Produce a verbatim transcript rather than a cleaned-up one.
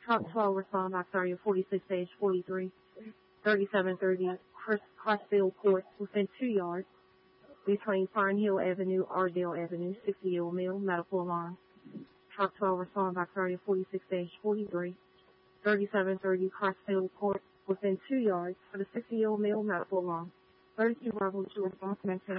Truck twelve respond box area forty-six forty-three, thirty-seven thirty Crossville Court within two yards between Fern Hill Avenue, Ardell Avenue, sixty-year-old male, medical alarm. Truck twelve respond box area forty-six forty-three, thirty-seven thirty Crossville Court within two yards for the sixty-year-old male, medical alarm. thirty-two Bravo two response, maintain